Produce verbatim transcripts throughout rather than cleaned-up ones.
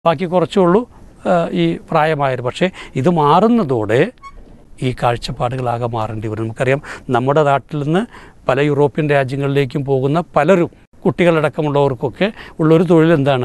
ബാക്കി കുറച്ചുള്ളൂ ഈ പ്രായമായത്. പക്ഷേ ഇത് മാറുന്നതോടെ ഈ കാഴ്ചപ്പാടുകളാകെ മാറേണ്ടി വരും. നമുക്കറിയാം, നമ്മുടെ നാട്ടിൽ നിന്ന് പല യൂറോപ്യൻ രാജ്യങ്ങളിലേക്കും പോകുന്ന പലരും, കുട്ടികളടക്കമുള്ളവർക്കൊക്കെ ഉള്ളൊരു തൊഴിൽ എന്താണ്?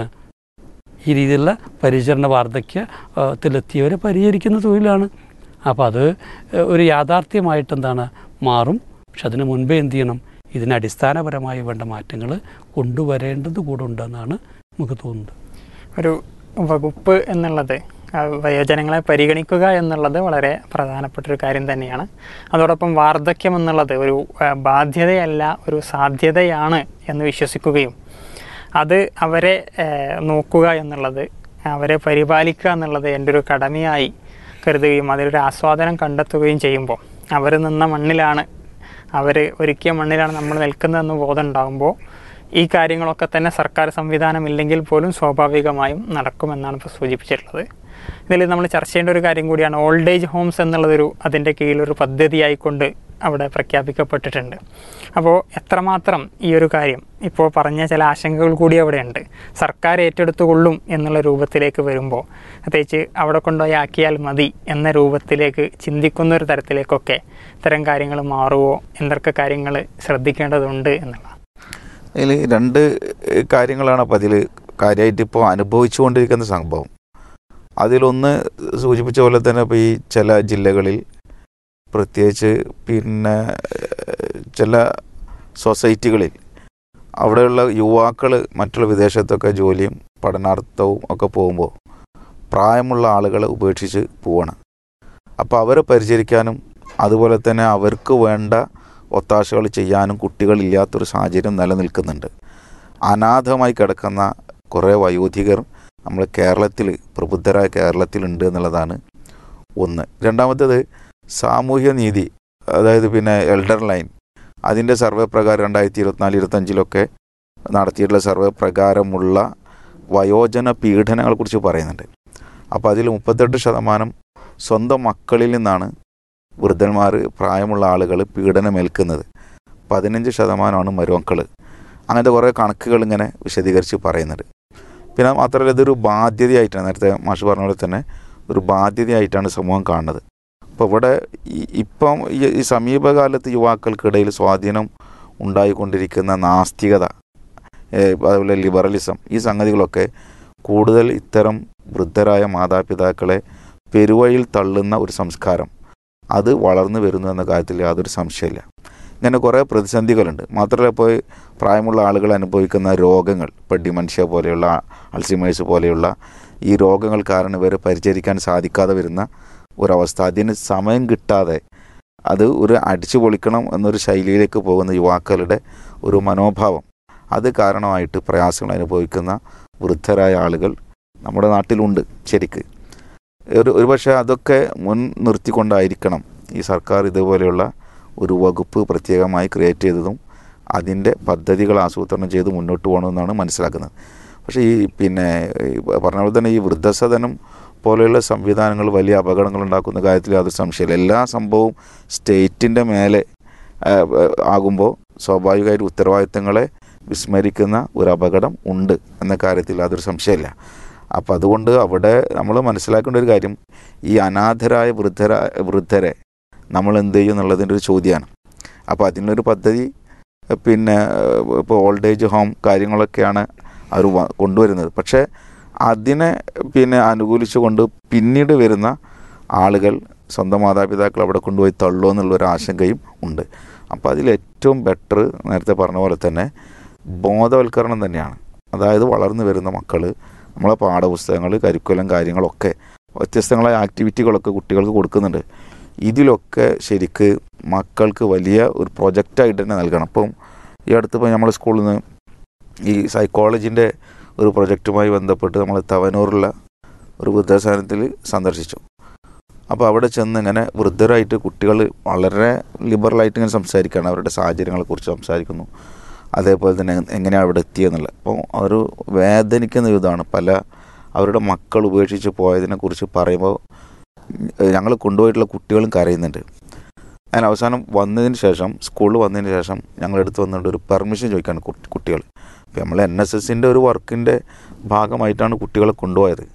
ഈ രീതിയിലുള്ള പരിചരണ വാർദ്ധക്യത്തിലെത്തിയവരെ പരിചരിക്കുന്ന തൊഴിലാണ്. അപ്പോൾ അത് ഒരു യാഥാർത്ഥ്യമായിട്ട് എന്താണ് മാറും. പക്ഷെ അതിന് മുൻപേ എന്ത് ചെയ്യണം? ഇതിന് അടിസ്ഥാനപരമായി വേണ്ട മാറ്റങ്ങൾ കൊണ്ടുവരേണ്ടത് കൂടെ ഉണ്ടെന്നാണ് നമുക്ക് തോന്നുന്നത്. ഒരു വകുപ്പ് എന്നുള്ളത്, വയോജനങ്ങളെ പരിഗണിക്കുക എന്നുള്ളത് വളരെ പ്രധാനപ്പെട്ടൊരു കാര്യം തന്നെയാണ്. അതോടൊപ്പം വാർദ്ധക്യം എന്നുള്ളത് ഒരു ബാധ്യതയല്ല, ഒരു സാധ്യതയാണ് എന്ന് വിശ്വസിക്കുകയും അത് അവരെ നോക്കുക എന്നുള്ളത്, അവരെ പരിപാലിക്കുക എന്നുള്ളത് എൻ്റെ ഒരു കടമയായി കരുതുകയും അതിലൊരു ആസ്വാദനം കണ്ടെത്തുകയും ചെയ്യുമ്പോൾ, അവർ നിന്ന മണ്ണിലാണ്, അവർ ഒരുക്കിയ മണ്ണിലാണ് നമ്മൾ നിൽക്കുന്നതെന്ന് ബോധം ഉണ്ടാകുമ്പോൾ ഈ കാര്യങ്ങളൊക്കെ തന്നെ സർക്കാർ സംവിധാനം ഇല്ലെങ്കിൽ പോലും സ്വാഭാവികമായും നടക്കുമെന്നാണ് ഇപ്പോൾ സൂചിപ്പിച്ചിട്ടുള്ളത്. ഇതിൽ നമ്മൾ ചർച്ച ചെയ്യേണ്ട ഒരു കാര്യം കൂടിയാണ് ഓൾഡ് ഏജ് ഹോംസ് എന്നുള്ളതൊരു അതിൻ്റെ കീഴിലൊരു പദ്ധതിയായിക്കൊണ്ട് അവിടെ പ്രഖ്യാപിക്കപ്പെട്ടിട്ടുണ്ട്. അപ്പോൾ എത്രമാത്രം ഈ ഒരു കാര്യം ഇപ്പോൾ പറഞ്ഞ ചില ആശങ്കകൾ കൂടി അവിടെയുണ്ട്. സർക്കാർ ഏറ്റെടുത്തുകൊള്ളും എന്നുള്ള രൂപത്തിലേക്ക് വരുമ്പോൾ, പ്രത്യേകിച്ച് അവിടെ കൊണ്ടുപോയി ആക്കിയാൽ മതി എന്ന രൂപത്തിലേക്ക് ചിന്തിക്കുന്ന ഒരു തരത്തിലേക്കൊക്കെ ഇത്തരം കാര്യങ്ങൾ മാറുമോ, എന്തൊക്കെ കാര്യങ്ങൾ ശ്രദ്ധിക്കേണ്ടതുണ്ട് എന്നുള്ളതാണ്. അതിൽ രണ്ട് കാര്യങ്ങളാണ് അപ്പോൾ അതിൽ കാര്യമായിട്ട് ഇപ്പോൾ അനുഭവിച്ചുകൊണ്ടിരിക്കുന്ന സംഭവം. അതിലൊന്ന് സൂചിപ്പിച്ച പോലെ തന്നെ ഇപ്പോൾ ഈ ചില ജില്ലകളിൽ പ്രത്യേകിച്ച് പിന്നെ ചില സൊസൈറ്റികളിൽ അവിടെയുള്ള യുവാക്കൾ മറ്റുള്ള വിദേശത്തൊക്കെ ജോലിയും പഠനാർത്ഥവും ഒക്കെ പോകുമ്പോൾ പ്രായമുള്ള ആളുകളെ ഉപേക്ഷിച്ച് പോവാണ്. അപ്പോൾ അവരെ പരിചരിക്കാനും അതുപോലെ തന്നെ അവർക്ക് വേണ്ട ഒത്താശകൾ ചെയ്യാനും കുട്ടികളില്ലാത്തൊരു സാഹചര്യം നിലനിൽക്കുന്നുണ്ട്. അനാഥമായി കിടക്കുന്ന കുറേ വയോധികർ നമ്മൾ കേരളത്തിൽ, പ്രബുദ്ധരായ കേരളത്തിലുണ്ട് എന്നുള്ളതാണ് ഒന്ന്. രണ്ടാമത്തേത് സാമൂഹ്യ നീതി, അതായത് പിന്നെ എൽഡർ ലൈൻ, അതിൻ്റെ സർവേ പ്രകാരം രണ്ടായിരത്തി ഇരുപത്തിനാല് ഇരുപത്തഞ്ചിലൊക്കെ നടത്തിയിട്ടുള്ള സർവേ പ്രകാരമുള്ള വയോജന പീഡനങ്ങളെക്കുറിച്ച് പറയുന്നുണ്ട്. അപ്പോൾ അതിൽ മുപ്പത്തെട്ട് ശതമാനം സ്വന്തം മക്കളിൽ നിന്നാണ് വൃദ്ധന്മാർ, പ്രായമുള്ള ആളുകൾ പീഡനമേൽക്കുന്നത്. പതിനഞ്ച് ശതമാനമാണ് മരുമക്കൾ. അങ്ങനത്തെ കുറേ കണക്കുകൾ ഇങ്ങനെ വിശദീകരിച്ച് പറയുന്നുണ്ട്. പിന്നെ മാത്രമല്ല, ഇതൊരു ബാധ്യതയായിട്ടാണ്, നേരത്തെ മാഷ് പറഞ്ഞ പോലെ തന്നെ ഒരു ബാധ്യതയായിട്ടാണ് സമൂഹം കാണുന്നത്. അപ്പോൾ ഇവിടെ ഇപ്പം ഈ സമീപകാലത്ത് യുവാക്കൾക്കിടയിൽ സ്വാധീനം ഉണ്ടായിക്കൊണ്ടിരിക്കുന്ന നാസ്തികത, അതുപോലെ ലിബറലിസം, ഈ സംഗതികളൊക്കെ കൂടുതൽ ഇത്തരം വൃദ്ധരായ മാതാപിതാക്കളെ പെരുവഴിയിൽ തള്ളുന്ന ഒരു സംസ്കാരം അത് വളർന്നു വരുന്നു എന്ന കാര്യത്തിൽ യാതൊരു സംശയമില്ല. ഇങ്ങനെ കുറേ പ്രതിസന്ധികളുണ്ട്. മാത്രമല്ല, ഇപ്പോൾ പ്രായമുള്ള ആളുകൾ അനുഭവിക്കുന്ന രോഗങ്ങൾ, ഇപ്പോൾ ഡിമൻഷ്യ പോലെയുള്ള, അൾസിമേഴ്സ് പോലെയുള്ള ഈ രോഗങ്ങൾ കാരണം ഇവരെ പരിചരിക്കാൻ സാധിക്കാതെ വരുന്ന ഒരവസ്ഥ, അതിന് സമയം കിട്ടാതെ അത് ഒരു അടിച്ചു പൊളിക്കണം എന്നൊരു ശൈലിയിലേക്ക് പോകുന്ന യുവാക്കളുടെ ഒരു മനോഭാവം, അത് കാരണമായിട്ട് പ്രയാസങ്ങൾ അനുഭവിക്കുന്ന വൃദ്ധരായ ആളുകൾ നമ്മുടെ നാട്ടിലുണ്ട്. ശരിക്ക് ഒരു ഒരുപക്ഷെ അതൊക്കെ മുൻ നിർത്തിക്കൊണ്ടായിരിക്കണം ഈ സർക്കാർ ഇതുപോലെയുള്ള ഒരു വകുപ്പ് പ്രത്യേകമായി ക്രിയേറ്റ് ചെയ്തതും അതിൻ്റെ പദ്ധതികൾ ആസൂത്രണം ചെയ്ത് മുന്നോട്ട് പോകണമെന്നാണ് മനസ്സിലാക്കുന്നത്. പക്ഷേ ഈ പിന്നെ പറഞ്ഞ പോലെ തന്നെ ഈ വൃദ്ധസദനം പോലെയുള്ള സംവിധാനങ്ങൾ വലിയ അപകടങ്ങൾ ഉണ്ടാക്കുന്ന കാര്യത്തിൽ യാതൊരു സംശയമില്ല. എല്ലാ സംഭവവും സ്റ്റേറ്റിൻ്റെ മേലെ ആകുമ്പോൾ സ്വാഭാവികമായിട്ട് ഉത്തരവാദിത്തങ്ങളെ വിസ്മരിക്കുന്ന ഒരു അപകടം ഉണ്ട് എന്ന കാര്യത്തിൽ യാതൊരു സംശയമില്ല. അപ്പം അതുകൊണ്ട് അവിടെ നമ്മൾ മനസ്സിലാക്കേണ്ട ഒരു കാര്യം, ഈ അനാഥരായ വൃദ്ധര വൃദ്ധരെ നമ്മൾ എന്ത് ചെയ്യും എന്നുള്ളതിൻ്റെ ഒരു ചോദ്യമാണ്. അപ്പോൾ അതിനൊരു പദ്ധതി പിന്നെ ഇപ്പോൾ ഓൾഡ് ഏജ് ഹോം കാര്യങ്ങളൊക്കെയാണ് അവർ കൊണ്ടുവരുന്നത്. പക്ഷേ അതിനെ പിന്നെ അനുകൂലിച്ചുകൊണ്ട് പിന്നീട് വരുന്ന ആളുകൾ സ്വന്തം മാതാപിതാക്കൾ അവിടെ കൊണ്ടുപോയി തള്ളുമോ എന്നുള്ളൊരു ആശങ്കയും ഉണ്ട്. അപ്പോൾ അതിലേറ്റവും ബെറ്റർ നേരത്തെ പറഞ്ഞ പോലെ തന്നെ ബോധവൽക്കരണം തന്നെയാണ്. അതായത് വളർന്നു വരുന്ന മക്കൾ, നമ്മളെ പാഠപുസ്തകങ്ങൾ, കരിക്കുലം കാര്യങ്ങളൊക്കെ വ്യത്യസ്തങ്ങളായ ആക്ടിവിറ്റികളൊക്കെ കുട്ടികൾക്ക് കൊടുക്കുന്നുണ്ട്. ഇതിലൊക്കെ ശരിക്ക് മക്കൾക്ക് വലിയ ഒരു പ്രൊജക്റ്റായിട്ട് തന്നെ നൽകണം. അപ്പം ഈ അടുത്തിപ്പോൾ നമ്മൾ സ്കൂളിൽ നിന്ന് ഈ സൈക്കോളജിൻ്റെ ഒരു പ്രൊജക്റ്റുമായി ബന്ധപ്പെട്ട് നമ്മൾ തവനൂറുള്ള ഒരു വൃദ്ധസദനത്തിൽ സന്ദർശിച്ചു. അപ്പോൾ അവിടെ ചെന്ന് ഇങ്ങനെ വൃദ്ധരായിട്ട് കുട്ടികൾ വളരെ ലിബറലായിട്ട് ഇങ്ങനെ സംസാരിക്കുകയാണ്, അവരുടെ സാഹചര്യങ്ങളെക്കുറിച്ച് സംസാരിക്കുന്നു, അതേപോലെ തന്നെ എങ്ങനെയാണ് അവിടെ എത്തിയെന്നുള്ളത്. അപ്പോൾ ഒരു വേദനിക്കുന്ന ഇതാണ്, പല അവരുടെ മക്കൾ ഉപേക്ഷിച്ച് പോയതിനെക്കുറിച്ച് പറയുമ്പോൾ ഞങ്ങൾ കൊണ്ടുപോയിട്ടുള്ള കുട്ടികളും കരയുന്നുണ്ട്. അതിന് അവസാനം വന്നതിന് ശേഷം, സ്കൂളിൽ വന്നതിന് ശേഷം ഞങ്ങളെടുത്ത് വന്നിട്ട് ഒരു പെർമിഷൻ ചോദിക്കുകയാണ് കുട്ടികൾ. നമ്മൾ എൻ എസ് എസിൻ്റെ ഒരു വർക്കിൻ്റെ ഭാഗമായിട്ടാണ് കുട്ടികളെ കൊണ്ടുപോയത്.